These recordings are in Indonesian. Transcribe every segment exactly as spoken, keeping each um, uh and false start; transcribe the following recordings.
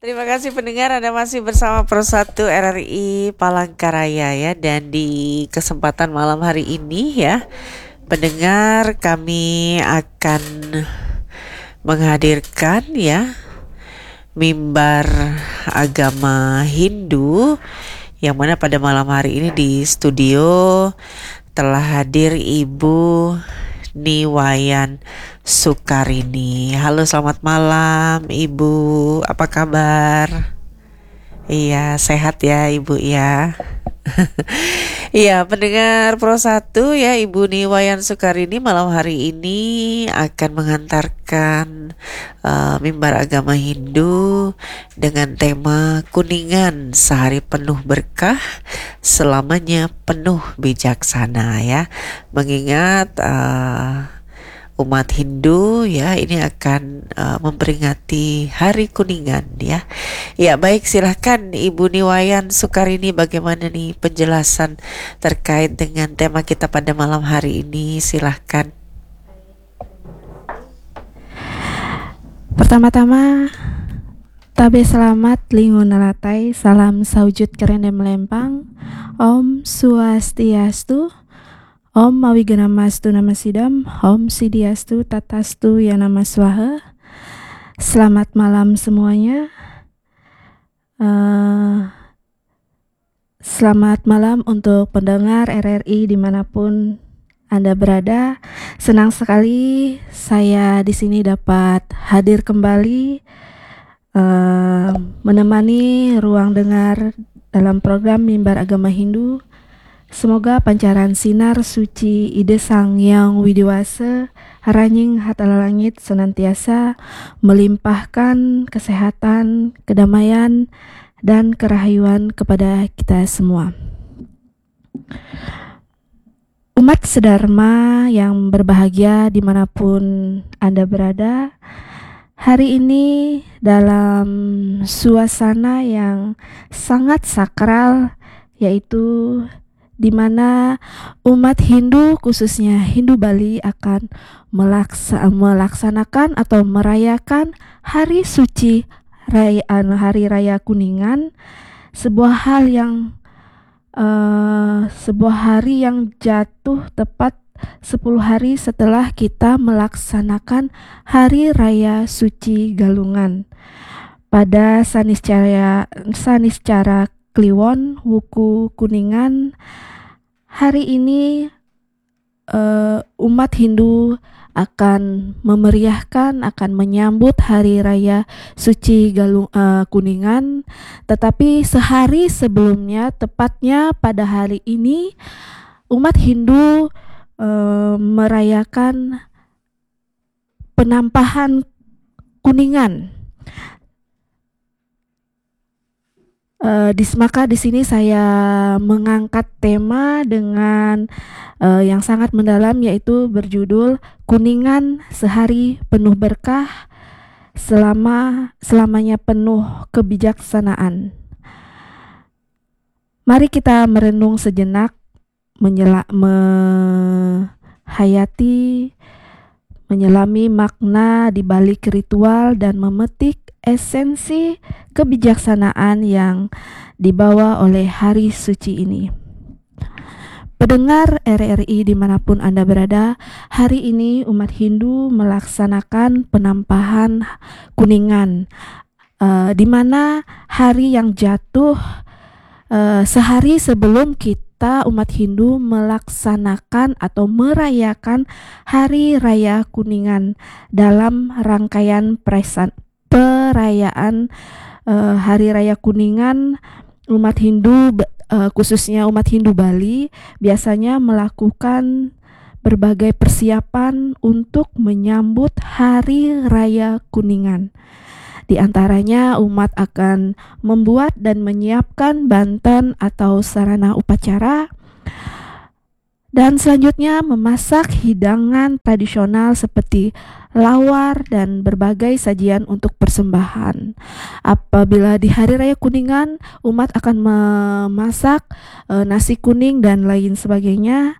Terima kasih pendengar, Anda masih bersama Pro satu R R I Palangkaraya ya. Dan di kesempatan malam hari ini ya, pendengar, kami akan menghadirkan ya mimbar agama Hindu, yang mana pada malam hari ini di studio telah hadir Ibu Niwayan Sukarini. Halo, selamat malam Ibu, apa kabar? Iya, sehat ya Ibu ya. Iya, pendengar Pro satu ya, Ibu Niwayan Sukarini malam hari ini akan menghantarkan uh, mimbar agama Hindu dengan tema Kuningan Sehari Penuh Berkah, Selamanya Penuh Bijaksana ya. Mengingat uh, umat Hindu ya ini akan uh, memperingati Hari Kuningan ya. Ya, baik, silahkan Ibu Niwayan Sukarini, bagaimana nih penjelasan terkait dengan tema kita pada malam hari ini, silahkan. Pertama-tama, tabe selamat lingun nalatai, salam saujud kerende melempang, Om Swastiastu, Om Mawiganamastu Namasidam, Om Sidiastu Tatastu Yanamaswaha. Selamat malam semuanya. Uh, selamat malam untuk pendengar R R I dimanapun Anda berada. Senang sekali saya di sini dapat hadir kembali uh, menemani ruang dengar dalam program Mimbar Agama Hindu. Semoga pancaran sinar suci ide Sang Yang Widiwasa Haranying Hatala Langit senantiasa melimpahkan kesehatan, kedamaian, dan kerahayuan kepada kita semua. Umat sedharma yang berbahagia dimanapun Anda berada, hari ini dalam suasana yang sangat sakral, yaitu di mana umat Hindu, khususnya Hindu Bali, akan melaksa, melaksanakan atau merayakan hari suci raya, hari raya Kuningan, sebuah hal yang uh, sebuah hari yang jatuh tepat sepuluh hari setelah kita melaksanakan hari raya suci Galungan pada Saniscara Saniscara Kliwon Wuku Kuningan. Hari ini uh, umat Hindu akan memeriahkan, akan menyambut hari raya suci Galung, uh, Kuningan. Tetapi sehari sebelumnya, tepatnya pada hari ini, umat Hindu uh, merayakan penampahan Kuningan. Uh, di, maka di sini saya mengangkat tema dengan uh, yang sangat mendalam, yaitu berjudul Kuningan Sehari Penuh Berkah, selama selamanya penuh kebijaksanaan. Mari kita merenung sejenak, menyela, menghayati, menyelami makna di balik ritual dan memetik esensi kebijaksanaan yang dibawa oleh hari suci ini. Pendengar R R I dimanapun Anda berada, hari ini umat Hindu melaksanakan penampahan Kuningan, uh, di mana hari yang jatuh uh, sehari sebelum kita umat Hindu melaksanakan atau merayakan hari raya Kuningan dalam rangkaian perayaan perayaan uh, Hari Raya Kuningan. Umat Hindu, uh, khususnya umat Hindu Bali, biasanya melakukan berbagai persiapan untuk menyambut Hari Raya Kuningan. Di antaranya umat akan membuat dan menyiapkan banten atau sarana upacara, dan selanjutnya memasak hidangan tradisional seperti lawar dan berbagai sajian untuk persembahan. Apabila di Hari Raya Kuningan, umat akan memasak e, nasi kuning dan lain sebagainya,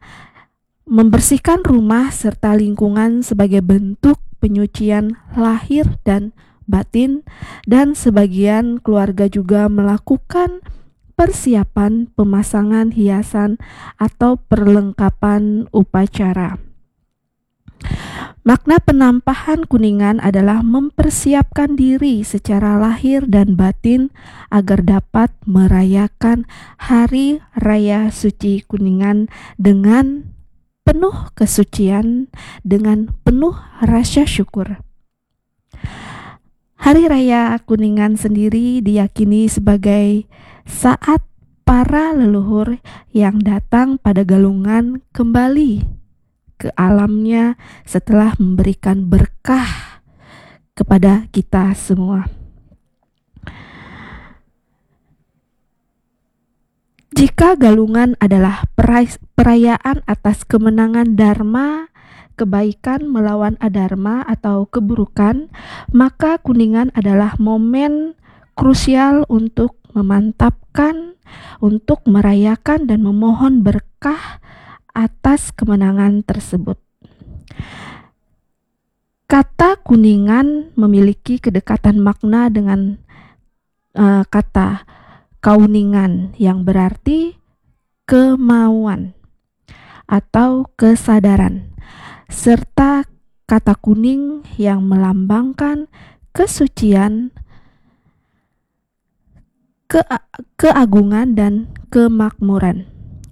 membersihkan rumah serta lingkungan sebagai bentuk penyucian lahir dan batin, dan sebagian keluarga juga melakukan persiapan pemasangan hiasan atau perlengkapan upacara. Makna penampahan Kuningan adalah mempersiapkan diri secara lahir dan batin agar dapat merayakan Hari Raya Suci Kuningan dengan penuh kesucian, dengan penuh rasa syukur. Hari Raya Kuningan sendiri diyakini sebagai saat para leluhur yang datang pada Galungan kembali ke alamnya setelah memberikan berkah kepada kita semua. Jika Galungan adalah perayaan atas kemenangan Dharma, kebaikan melawan adharma atau keburukan, maka Kuningan adalah momen krusial untuk memantapkan, untuk merayakan dan memohon berkah atas kemenangan tersebut. Kata Kuningan memiliki kedekatan makna dengan uh, kata kauningan yang berarti kemauan atau kesadaran, serta kata kuning yang melambangkan kesucian, ke keagungan dan kemakmuran.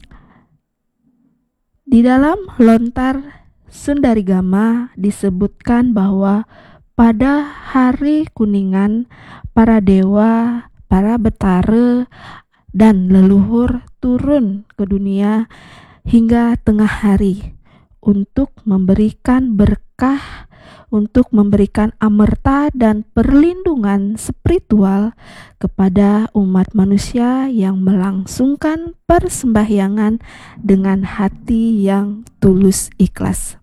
Di dalam lontar Sundarigama disebutkan bahwa pada hari Kuningan para dewa, para betara dan leluhur turun ke dunia hingga tengah hari untuk memberikan berkah, untuk memberikan amerta dan perlindungan spiritual kepada umat manusia yang melangsungkan persembahyangan dengan hati yang tulus ikhlas.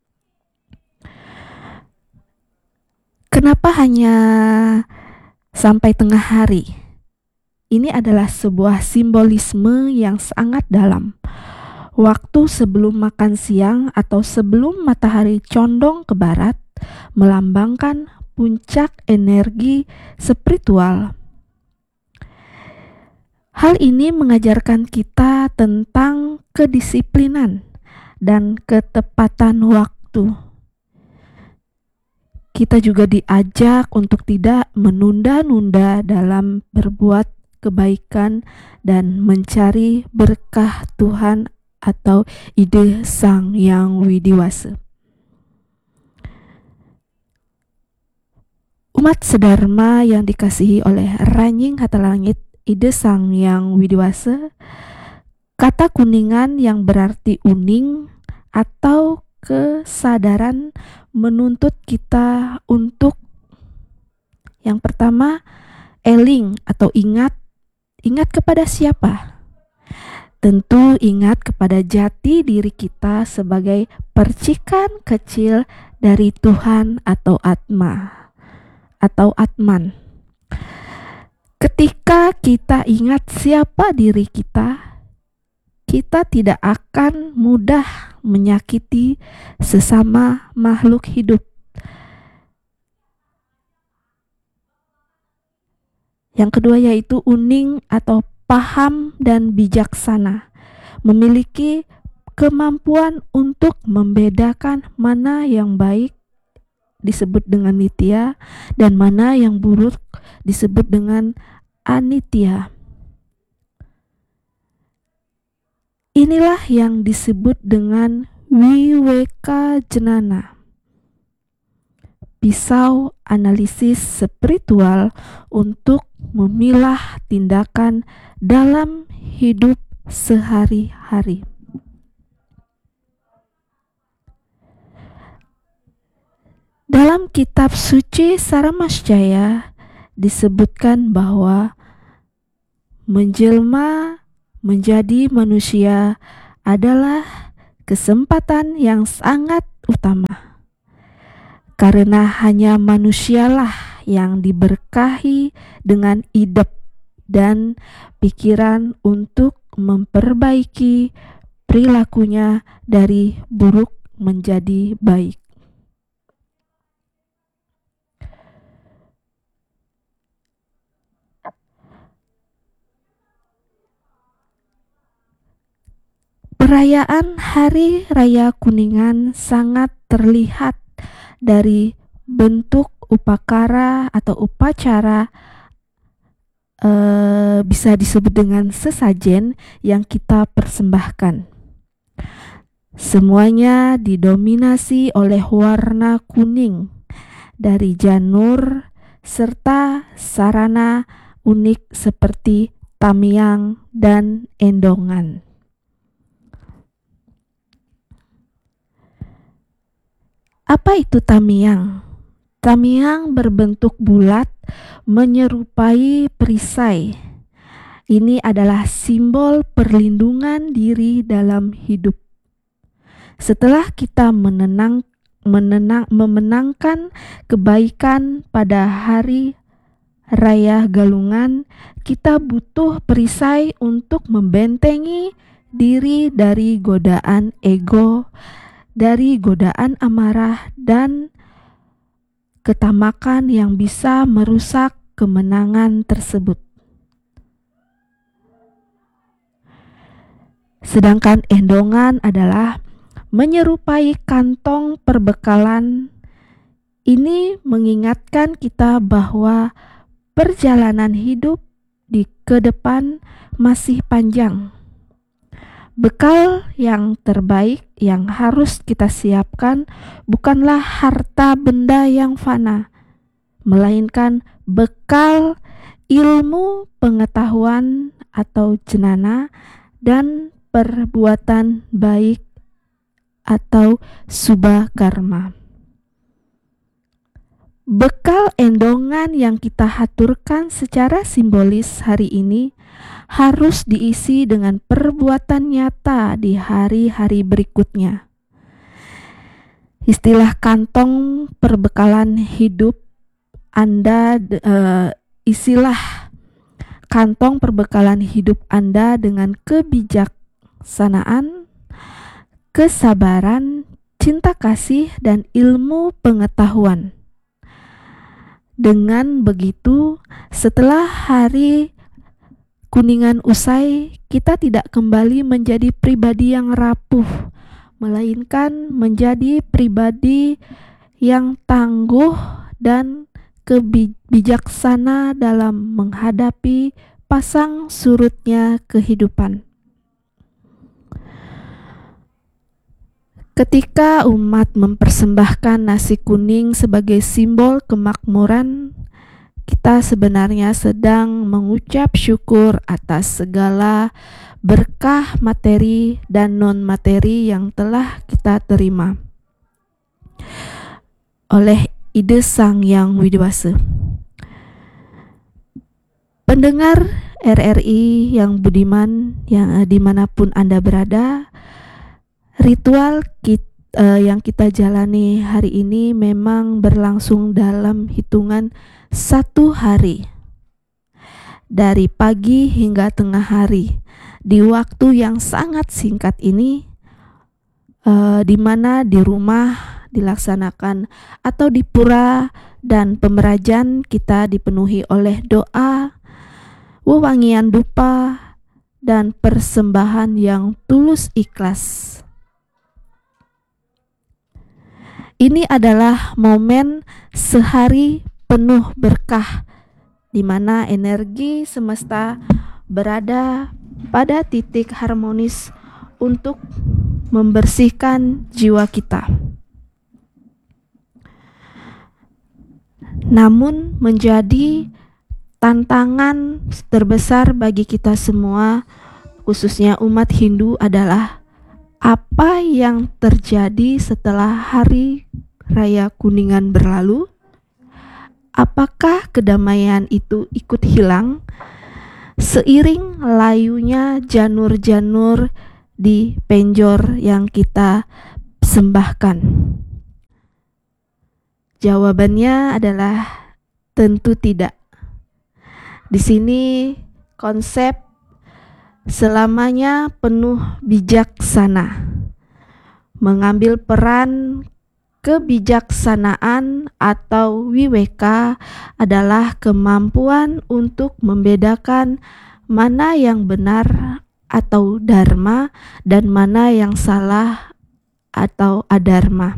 Kenapa hanya sampai tengah hari? Ini adalah sebuah simbolisme yang sangat dalam. Waktu sebelum makan siang atau sebelum matahari condong ke barat melambangkan puncak energi spiritual. Hal ini mengajarkan kita tentang kedisiplinan dan ketepatan waktu. Kita juga diajak untuk tidak menunda-nunda dalam berbuat kebaikan dan mencari berkah Tuhan atau ide Sang Yang Widiwasa. Umat sedharma yang dikasihi oleh Ranying Hatalangit, ide Sang Yang Widiwasa, kata Kuningan yang berarti uning atau kesadaran menuntut kita untuk yang pertama, eling atau ingat. Ingat kepada siapa? Tentu ingat kepada jati diri kita sebagai percikan kecil dari Tuhan atau Atma atau Atman. Ketika kita ingat siapa diri kita, kita tidak akan mudah menyakiti sesama makhluk hidup. Yang kedua yaitu uning atau paham dan bijaksana, memiliki kemampuan untuk membedakan mana yang baik disebut dengan nitya dan mana yang buruk disebut dengan anitya. Inilah yang disebut dengan wiweka jenana, pisau analisis spiritual untuk memilah tindakan dalam hidup sehari-hari. Dalam kitab suci Saramasjaya disebutkan bahwa menjelma menjadi manusia adalah kesempatan yang sangat utama. Karena hanya manusialah yang diberkahi dengan idep dan pikiran untuk memperbaiki perilakunya dari buruk menjadi baik. Perayaan Hari Raya Kuningan sangat terlihat dari bentuk upacara atau upacara, eh, bisa disebut dengan sesajen yang kita persembahkan. Semuanya didominasi oleh warna kuning dari janur serta sarana unik seperti tamiang dan endongan. Apa itu tamiang? Tamiang berbentuk bulat menyerupai perisai. Ini adalah simbol perlindungan diri dalam hidup. Setelah kita menenang, menenang, memenangkan kebaikan pada hari Raya Galungan, kita butuh perisai untuk membentengi diri dari godaan ego, dari godaan amarah dan ketamakan yang bisa merusak kemenangan tersebut. Sedangkan endongan adalah menyerupai kantong perbekalan. Ini mengingatkan kita bahwa perjalanan hidup di ke depan masih panjang. Bekal yang terbaik yang harus kita siapkan bukanlah harta benda yang fana, melainkan bekal ilmu, pengetahuan atau jenana, dan perbuatan baik atau subha karma. Bekal endongan yang kita haturkan secara simbolis hari ini harus diisi dengan perbuatan nyata di hari-hari berikutnya. Istilah kantong perbekalan hidup Anda, uh, isilah kantong perbekalan hidup Anda dengan kebijaksanaan, kesabaran, cinta kasih, dan ilmu pengetahuan. Dengan begitu, setelah hari Kuningan usai, kita tidak kembali menjadi pribadi yang rapuh, melainkan menjadi pribadi yang tangguh dan kebijaksana dalam menghadapi pasang surutnya kehidupan. Ketika umat mempersembahkan nasi kuning sebagai simbol kemakmuran, kita sebenarnya sedang mengucap syukur atas segala berkah materi dan non-materi yang telah kita terima oleh ide Sang Yang Widiwasa. Pendengar R R I yang budiman, yang uh, dimanapun Anda berada, ritual kita, uh, yang kita jalani hari ini memang berlangsung dalam hitungan satu hari, dari pagi hingga tengah hari, di waktu yang sangat singkat ini, uh, di mana di rumah dilaksanakan atau di pura dan pemerajan kita dipenuhi oleh doa, wewangian dupa, dan persembahan yang tulus ikhlas. Ini adalah momen sehari penuh berkah, di mana energi semesta berada pada titik harmonis untuk membersihkan jiwa kita. Namun menjadi tantangan terbesar bagi kita semua, khususnya umat Hindu, adalah apa yang terjadi setelah hari Raya Kuningan berlalu. Apakah kedamaian itu ikut hilang seiring layunya janur-janur di penjor yang kita sembahkan? Jawabannya adalah tentu tidak. Di sini konsep selamanya penuh bijaksana, mengambil peran kebijaksanaan atau wiweka adalah kemampuan untuk membedakan mana yang benar atau dharma dan mana yang salah atau adharma.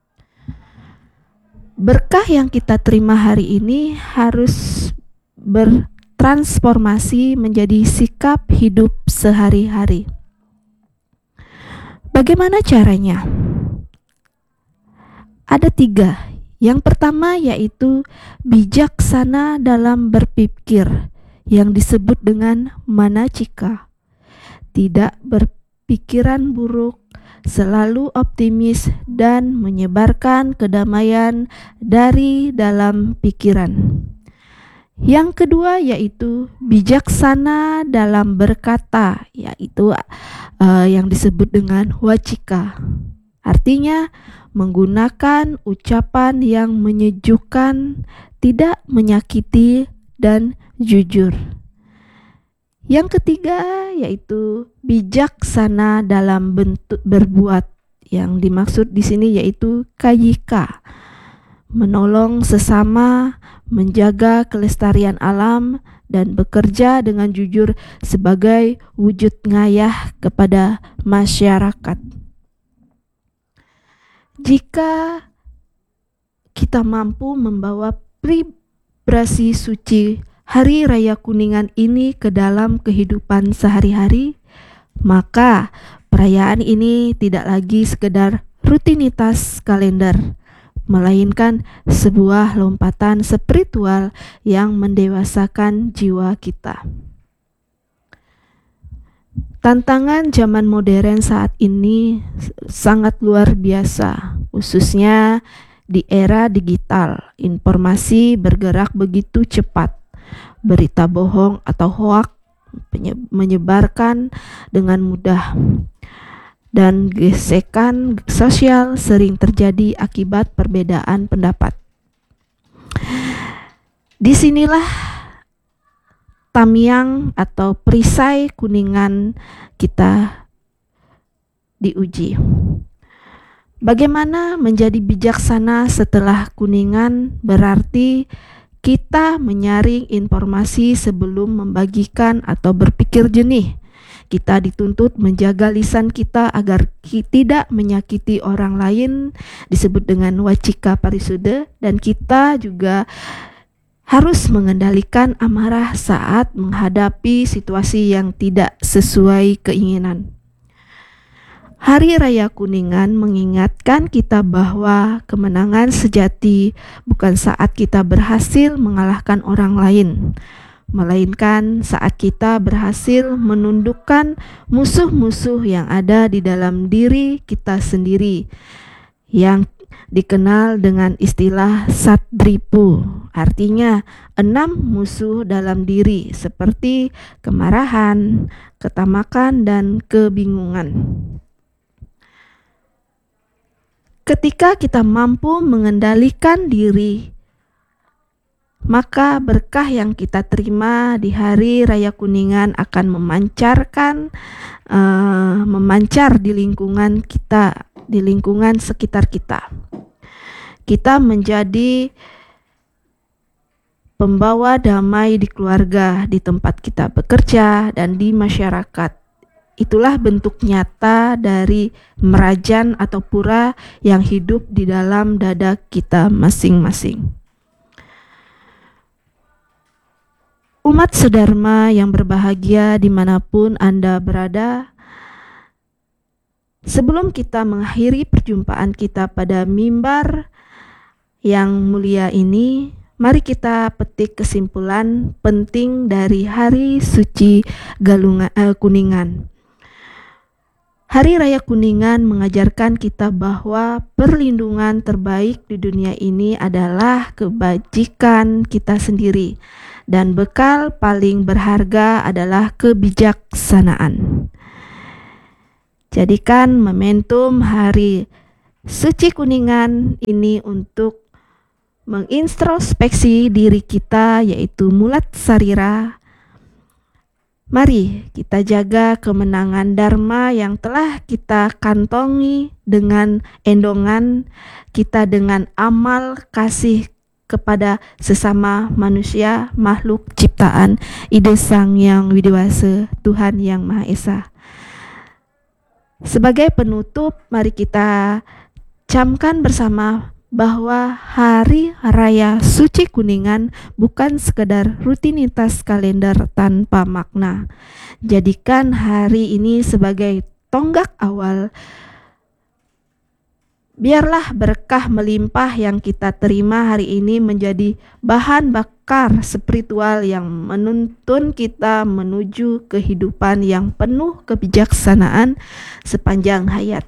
Berkah yang kita terima hari ini harus bertransformasi menjadi sikap hidup sehari-hari. Bagaimana caranya? Ada tiga. Yang pertama yaitu bijaksana dalam berpikir, yang disebut dengan manacika. Tidak berpikiran buruk, selalu optimis dan menyebarkan kedamaian dari dalam pikiran. Yang kedua yaitu bijaksana dalam berkata, yaitu uh, yang disebut dengan wacika. Artinya menggunakan ucapan yang menyejukkan, tidak menyakiti dan jujur. Yang ketiga yaitu bijaksana dalam bentuk berbuat. Yang dimaksud di sini yaitu kayika, menolong sesama, menjaga kelestarian alam, dan bekerja dengan jujur sebagai wujud ngayah kepada masyarakat. Jika kita mampu membawa vibrasi suci Hari Raya Kuningan ini ke dalam kehidupan sehari-hari, maka perayaan ini tidak lagi sekedar rutinitas kalender, melainkan sebuah lompatan spiritual yang mendewasakan jiwa kita. Tantangan zaman modern saat ini sangat luar biasa, khususnya di era digital. Informasi bergerak begitu cepat. Berita bohong atau hoak menyebarkan dengan mudah, dan gesekan sosial sering terjadi akibat perbedaan pendapat. Disinilah tamiang atau perisai Kuningan kita diuji. Bagaimana menjadi bijaksana setelah Kuningan? Berarti kita menyaring informasi sebelum membagikan atau berpikir jernih. Kita dituntut menjaga lisan kita agar kita tidak menyakiti orang lain, disebut dengan wacika parisuda, dan kita juga harus mengendalikan amarah saat menghadapi situasi yang tidak sesuai keinginan. Hari Raya Kuningan mengingatkan kita bahwa kemenangan sejati bukan saat kita berhasil mengalahkan orang lain, melainkan saat kita berhasil menundukkan musuh-musuh yang ada di dalam diri kita sendiri, yang dikenal dengan istilah Satdripu, artinya enam musuh dalam diri seperti kemarahan, ketamakan, dan kebingungan. Ketika kita mampu mengendalikan diri, maka berkah yang kita terima di Hari Raya Kuningan akan memancarkan, uh, memancar di lingkungan kita, di lingkungan sekitar kita. Kita menjadi pembawa damai di keluarga, di tempat kita bekerja, dan di masyarakat. Itulah bentuk nyata dari merajan atau pura yang hidup di dalam dada kita masing-masing. Umat sedharma yang berbahagia dimanapun Anda berada, sebelum kita mengakhiri perjumpaan kita pada mimbar yang mulia ini, mari kita petik kesimpulan penting dari Hari Suci Galungan, eh, Kuningan. Hari Raya Kuningan mengajarkan kita bahwa perlindungan terbaik di dunia ini adalah kebajikan kita sendiri, dan bekal paling berharga adalah kebijaksanaan. Jadikan momentum Hari Suci Kuningan ini untuk mengintrospeksi diri kita, yaitu mulat sarira. Mari kita jaga kemenangan Dharma yang telah kita kantongi dengan endongan kita dengan amal kasih kepada sesama manusia, makhluk ciptaan Ide Sang Yang Widiwasa, Tuhan Yang Maha Esa. Sebagai penutup, mari kita camkan bersama bahwa Hari Raya Suci Kuningan bukan sekedar rutinitas kalender tanpa makna. Jadikan hari ini sebagai tonggak awal. Biarlah berkah melimpah yang kita terima hari ini menjadi bahan bakar spiritual yang menuntun kita menuju kehidupan yang penuh kebijaksanaan sepanjang hayat.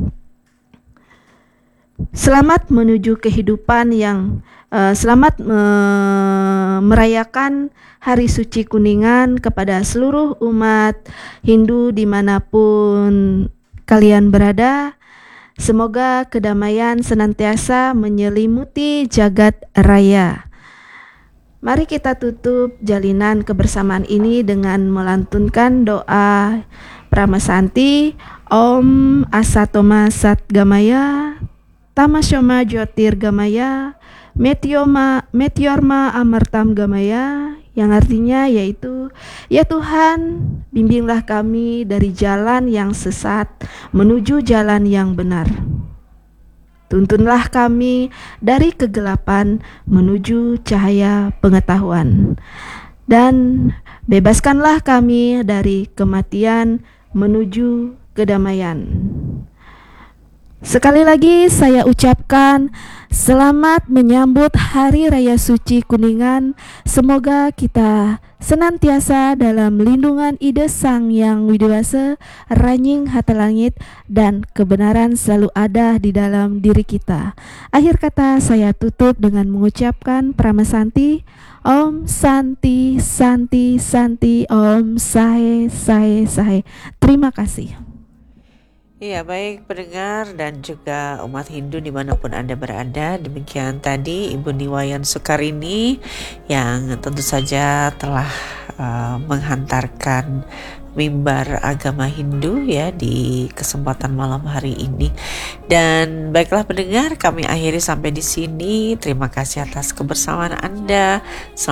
Selamat menuju kehidupan yang uh, selamat uh, merayakan Hari Suci Kuningan kepada seluruh umat Hindu dimanapun kalian berada. Semoga kedamaian senantiasa menyelimuti jagat raya. Mari kita tutup jalinan kebersamaan ini dengan melantunkan doa Pramasanti. Om Asatoma Satgamaya Tamasyoma Jyotirgamaya Meteorma Meteorma Amartam Gamaya, yang artinya yaitu, ya Tuhan, bimbinglah kami dari jalan yang sesat menuju jalan yang benar. Tuntunlah kami dari kegelapan menuju cahaya pengetahuan. Dan bebaskanlah kami dari kematian menuju kedamaian. Sekali lagi saya ucapkan selamat menyambut Hari Raya Suci Kuningan. Semoga kita senantiasa dalam lindungan Ide Sang Yang Widiwasa, Ranying Hata Langit, dan kebenaran selalu ada di dalam diri kita. Akhir kata saya tutup dengan mengucapkan Pramasanti. Om Santi Santi Santi Om Sahe Sahe Sahe. Terima kasih. Iya, baik pendengar dan juga umat Hindu dimanapun Anda berada. Demikian tadi Ibu Niwayan Sukarini yang tentu saja telah uh, menghantarkan mimbar agama Hindu ya di kesempatan malam hari ini. Dan baiklah pendengar, kami akhiri sampai di sini. Terima kasih atas kebersamaan Anda.